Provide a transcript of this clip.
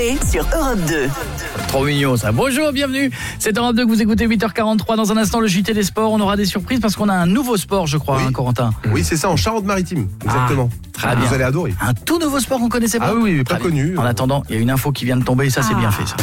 Coé sur Europe 2. Trop mignon ça. Bonjour, bienvenue. C'est Europe 2 que vous écoutez, 8h43. Dans un instant, le JT des sports. On aura des surprises parce qu'on a un nouveau sport, je crois, Oui. Corentin. Oui, c'est ça, en Charente-Maritime, exactement. très bien. Vous allez adorer. Un tout nouveau sport qu'on connaissait pas. Ah oui, pas Très bien. connu. En attendant, il y a une info qui vient de tomber et ça, c'est bien fait, ça.